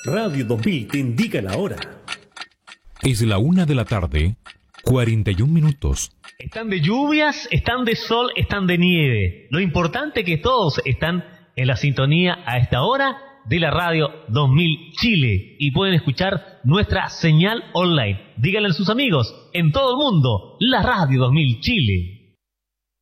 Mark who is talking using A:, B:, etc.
A: Radio 2000 te indica la hora.
B: Es la 1:41 PM.
C: Están de lluvias, están de sol, están de nieve. Lo importante es que todos están en la sintonía a esta hora de la Radio 2000 Chile y pueden escuchar nuestra señal online. Díganle a sus amigos en todo el mundo, la Radio 2000 Chile.